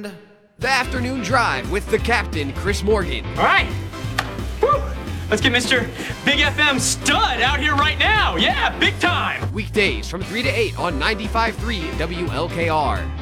The Afternoon Drive with the captain, Chris Morgan. All right. Woo. Let's get Mr. Big FM Stud out here right now. Yeah, big time. Weekdays from 3 to 8 on 95.3 WLKR.